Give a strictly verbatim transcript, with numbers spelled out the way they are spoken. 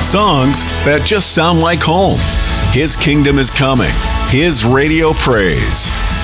Songs that just sound like home. His kingdom is coming. His radio praise.